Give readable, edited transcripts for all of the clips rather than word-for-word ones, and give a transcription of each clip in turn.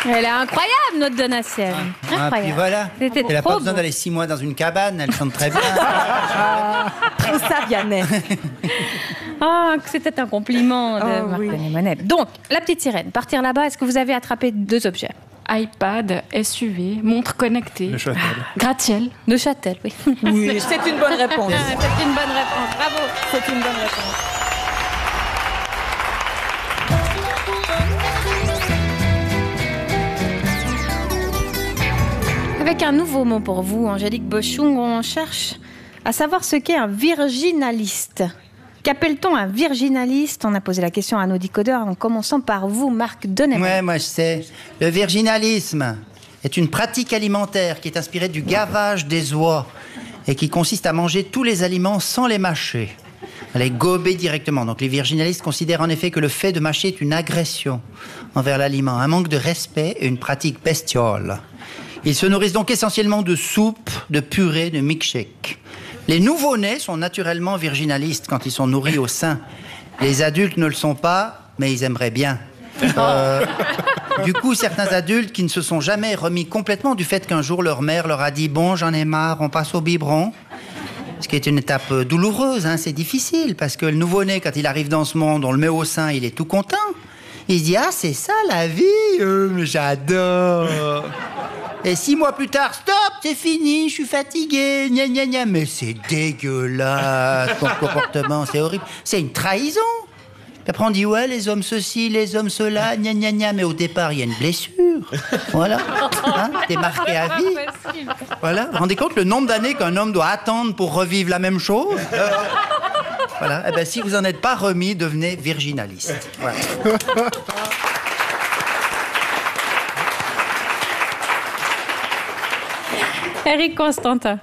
Elle est incroyable, notre Donatienne. Incroyable. Ah, puis voilà. C'était Elle n'a trop pas besoin beau. d'aller 6 mois dans une cabane, elle chante très bien. Trop ça, Vianney. Ah, que c'était un compliment de Oh, oui. Marc Monette. Donc, la petite sirène, partir là-bas, est-ce que vous avez attrapé 2 objets? iPad, SUV, montre connectée, Neuchâtel. gratte-ciel. Neuchâtel, oui. Oui, c'est une bonne réponse. C'est une bonne réponse, bravo. C'est une bonne réponse. Avec un nouveau mot pour vous, Angélique Bochung, on cherche à savoir ce qu'est un virginaliste. Qu'appelle-t-on un virginaliste? On a posé la question à nos décodeurs en commençant par vous, Marc Deneman. Ouais, moi je sais. Le virginalisme est une pratique alimentaire qui est inspirée du gavage des oies et qui consiste à manger tous les aliments sans les mâcher, à les gober directement. Donc les virginalistes considèrent en effet que le fait de mâcher est une agression envers l'aliment, un manque de respect et une pratique bestiale. Ils se nourrissent donc essentiellement de soupe, de purée, de milkshake. Les nouveau-nés sont naturellement virginalistes quand ils sont nourris au sein. Les adultes ne le sont pas, mais ils aimeraient bien. Du coup, certains adultes qui ne se sont jamais remis complètement du fait qu'un jour leur mère leur a dit « Bon, j'en ai marre, on passe au biberon ». Ce qui est une étape douloureuse, hein, c'est difficile, parce que le nouveau-né, quand il arrive dans ce monde, on le met au sein, il est tout content. Il se dit « Ah, c'est ça la vie, j'adore ». Et 6 mois plus tard, stop, c'est fini, je suis fatigué, gna gna gna. Mais c'est dégueulasse, ton comportement, c'est horrible. C'est une trahison. Puis après on dit, ouais, les hommes ceci, les hommes cela, gna gna gna. Mais au départ, il y a une blessure. Voilà. Hein, t'es marqué à vie. Voilà. Vous vous rendez compte le nombre d'années qu'un homme doit attendre pour revivre la même chose? Voilà. Eh ben, si vous en êtes pas remis, devenez virginaliste. Voilà. Eric Constantin.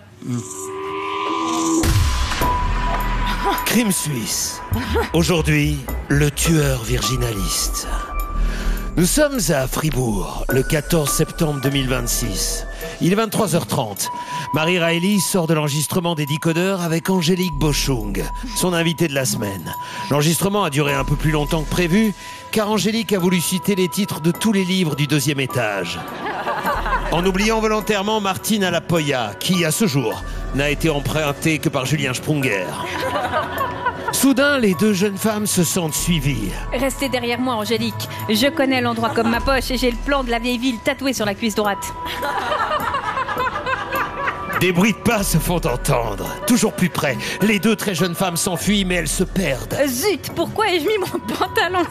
Crime suisse. Aujourd'hui, le tueur virginaliste. Nous sommes à Fribourg, le 14 septembre 2026. Il est 23h30. Marie Reilly sort de l'enregistrement des décodeurs avec Angélique Bochung, son invitée de la semaine. L'enregistrement a duré un peu plus longtemps que prévu, car Angélique a voulu citer les titres de tous les livres du 2e étage. En oubliant volontairement Martine à la Poya, qui, à ce jour, n'a été empruntée que par Julien Sprunger. Soudain, les 2 jeunes femmes se sentent suivies. Restez derrière moi, Angélique. Je connais l'endroit comme ma poche et j'ai le plan de la vieille ville tatoué sur la cuisse droite. Des bruits de pas se font entendre. Toujours plus près, les 2 très jeunes femmes s'enfuient, mais elles se perdent. Zut, pourquoi ai-je mis mon pantalon?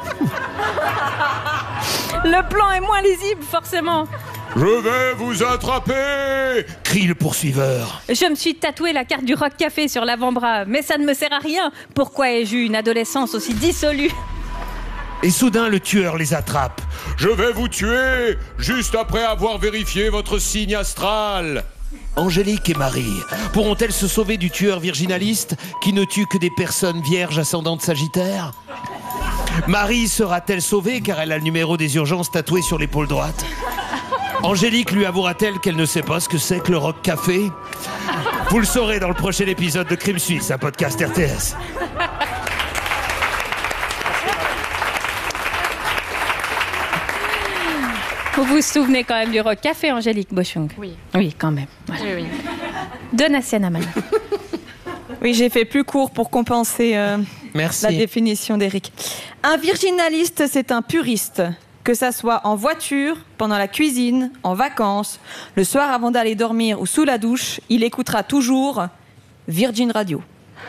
Le plan est moins lisible, forcément. Je vais vous attraper! Crie le poursuiveur. Je me suis tatoué la carte du Rock Café sur l'avant-bras, mais ça ne me sert à rien. Pourquoi ai-je eu une adolescence aussi dissolue? Et soudain, le tueur les attrape. Je vais vous tuer, juste après avoir vérifié votre signe astral. Angélique et Marie pourront-elles se sauver du tueur virginaliste qui ne tue que des personnes vierges ascendantes Sagittaire? Marie sera-t-elle sauvée car elle a le numéro des urgences tatoué sur l'épaule droite? Angélique lui avouera-t-elle qu'elle ne sait pas ce que c'est que le Rock Café? Vous le saurez dans le prochain épisode de Crime Suisse, un podcast RTS. Vous vous souvenez quand même du Rock Café, Angélique Bochung? Oui. Oui, quand même. Voilà. Oui, oui. Donatien Aman. Oui, j'ai fait plus court pour compenser Merci. la définition d'Éric. Un virginaliste, c'est un puriste. Que ça soit en voiture, pendant la cuisine, en vacances, le soir avant d'aller dormir ou sous la douche, il écoutera toujours Virgin Radio.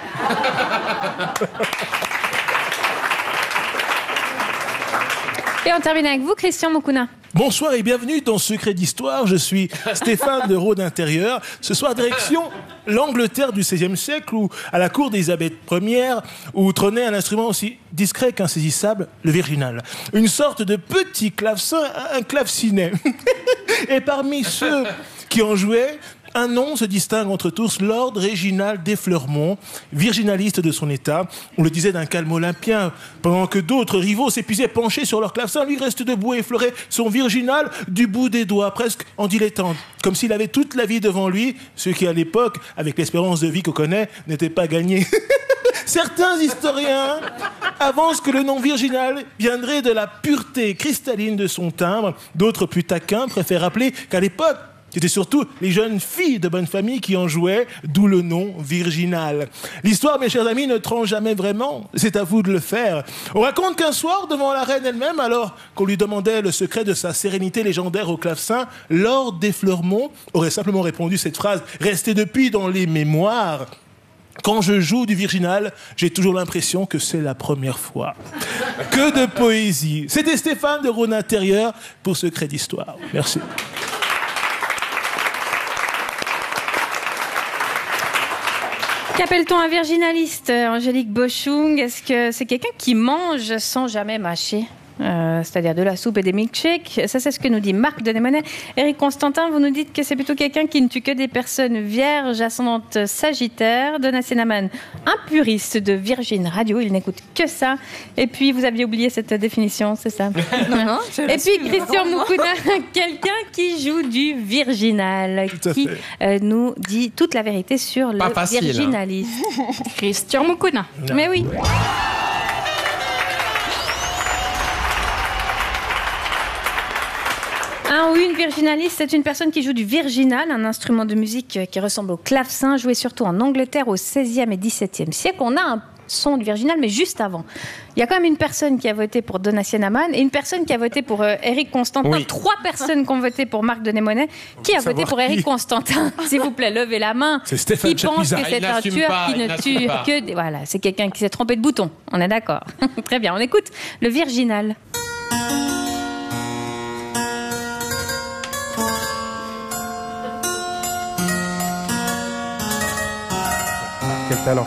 Et on termine avec vous, Christian Moukouna. Bonsoir et bienvenue dans Secret d'Histoire. Je suis Stéphane de Rhôde Intérieur. Ce soir, direction l'Angleterre du XVIe siècle, où, à la cour d'Élisabeth Ier, où trônait un instrument aussi discret qu'insaisissable, le virginal. Une sorte de petit clavecin, un clavecinet. Et parmi ceux qui en jouaient, un nom se distingue entre tous, Lord Réginald d'Effleurmont, virginaliste de son état. On le disait d'un calme olympien, pendant que d'autres rivaux s'épuisaient penchés sur leur clavecin, lui reste debout et effleurait son virginal du bout des doigts, presque en dilettante, comme s'il avait toute la vie devant lui, ce qui à l'époque, avec l'espérance de vie qu'on connaît, n'était pas gagné. Certains historiens avancent que le nom virginal viendrait de la pureté cristalline de son timbre. D'autres, plus taquins, préfèrent rappeler qu'à l'époque, c'était surtout les jeunes filles de bonne famille qui en jouaient, d'où le nom virginal. L'histoire, mes chers amis, ne tranche jamais vraiment. C'est à vous de le faire. On raconte qu'un soir, devant la reine elle-même, alors qu'on lui demandait le secret de sa sérénité légendaire au clavecin, Lord Desfleurmont aurait simplement répondu cette phrase restée depuis dans les mémoires. Quand je joue du virginal, j'ai toujours l'impression que c'est la première fois. Que de poésie. C'était Stéphane de Rhône Intérieur pour Secret d'Histoire. Merci. Qu'appelle-t-on un virginaliste, Angélique Boschung? Est-ce que c'est quelqu'un qui mange sans jamais mâcher, c'est-à-dire de la soupe et des milkshakes? Ça, c'est ce que nous dit Marc Denémonet. Éric Constantin, vous nous dites que c'est plutôt quelqu'un qui ne tue que des personnes vierges, ascendante Sagittaire. Donna Senaman, un puriste de Virgin Radio, il n'écoute que ça. Et puis, vous aviez oublié cette définition, c'est ça? Non, et puis, Christian Moukouna, quelqu'un qui joue du virginal, qui nous dit toute la vérité sur le virginalisme. Christian Moukouna. Mais oui. Un ou une virginaliste, c'est une personne qui joue du virginal, un instrument de musique qui ressemble au clavecin, joué surtout en Angleterre au XVIe et XVIIe siècle. On a un son du virginal, mais juste avant. Il y a quand même une personne qui a voté pour Donna Senaman et une personne qui a voté pour Éric Constantin. Oui. 3 personnes qui ont voté pour Marc Denémonet. Qui a voté pour Éric Constantin? S'il vous plaît, levez la main. C'est Stéphane Qui pense que c'est un tueur qui ne tue que... Voilà, c'est quelqu'un qui s'est trompé de bouton. On est d'accord. Très bien, on écoute le virginal. Quel talent.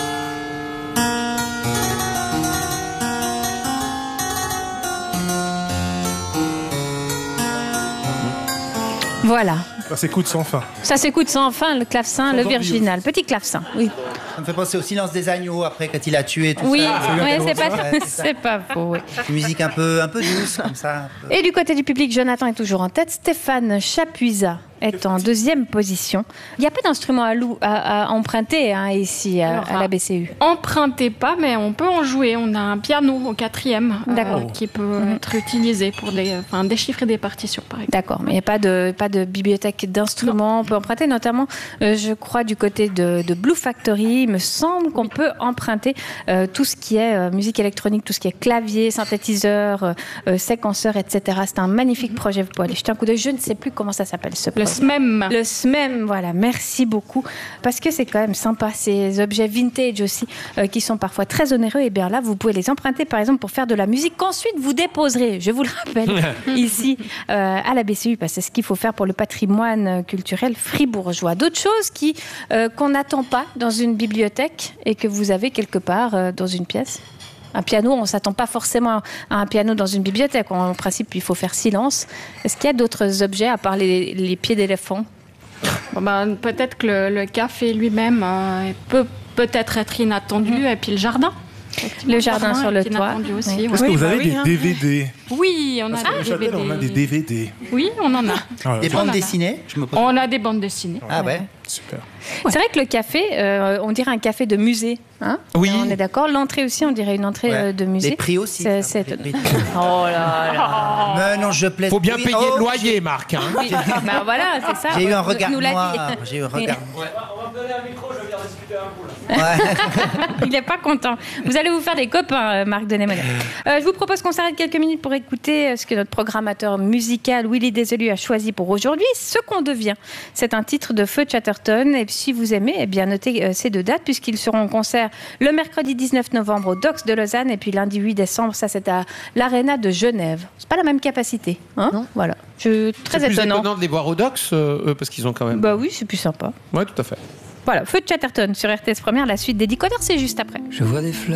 Voilà. Ça s'écoute sans fin. Ça s'écoute sans fin, le clavecin, le virginal. Petit clavecin, oui. Ça me fait penser au silence des agneaux après quand il a tué tout oui, ça. Oui, c'est pas faux. Oui. Une musique un peu douce comme ça. Et du côté du public, Jonathan est toujours en tête. Stéphane Chapuisat est en deuxième position. Il n'y a pas d'instrument à emprunter ici à la BCU. Empruntez pas, mais on peut en jouer. On a un piano au 4e qui peut être utilisé pour déchiffrer des partitions, par exemple. D'accord, mais il n'y a pas de bibliothèque d'instruments. On peut emprunter notamment, je crois, du côté de Blue Factory. Il me semble qu'on peut emprunter tout ce qui est musique électronique, tout ce qui est clavier, synthétiseur, séquenceur, etc. C'est un magnifique projet. Vous pouvez aller jeter un coup d'œil. Je ne sais plus comment ça s'appelle ce projet. Le SMEM, voilà. Merci beaucoup. Parce que c'est quand même sympa, ces objets vintage aussi, qui sont parfois très onéreux. Et bien là, vous pouvez les emprunter, par exemple, pour faire de la musique qu'ensuite vous déposerez, je vous le rappelle, ici, à la BCU, parce que c'est ce qu'il faut faire pour le patrimoine culturel fribourgeois. D'autres choses qu'on n'attend pas dans une bibliothèque et que vous avez quelque part dans une pièce. Un piano, on ne s'attend pas forcément à un piano dans une bibliothèque. En principe, il faut faire silence. Est-ce qu'il y a d'autres objets à part les pieds d'éléphant? Peut-être que le café lui-même peut-être être inattendu. Et puis le jardin. Le jardin sur le toit. Aussi, oui. Est-ce que vous avez des DVD? Oui, on a des DVD. On a des DVD. Oui, on en a. Des bandes dessinées? On a des bandes dessinées. Ah ouais. Super. Ouais. C'est vrai que le café, on dirait un café de musée. Hein? Oui. On est d'accord. L'entrée aussi, on dirait une entrée de musée. Les prix aussi. Oh là là. Mais non, je plaisante. Faut bien payer le loyer, Marc. Hein. Oui. Ben voilà, c'est ça. J'ai eu un regard nous l'a noir. dit. J'ai eu un regard. On va me donner un micro, je vais venir discuter un peu. Il n'est pas content. Vous allez vous faire des copains, Marc Denémonet. Je vous propose qu'on s'arrête quelques minutes pour écouter ce que notre programmateur musical Willy Deselus a choisi pour aujourd'hui. Ce qu'on devient. C'est un titre de Feu Chatterton. Et si vous aimez, eh bien notez ces 2 dates puisqu'ils seront en concert le mercredi 19 novembre au Docks de Lausanne et puis lundi 8 décembre, ça c'est à l'Arena de Genève. C'est pas la même capacité. Hein, non. Voilà. Très étonnant. C'est plus étonnant de les voir au Docks, parce qu'ils ont quand même... Bah oui, c'est plus sympa. Ouais, tout à fait. Voilà, Feu Chatterton sur RTS Première, la suite des Décodeurs, c'est juste après. Je vois des fleurs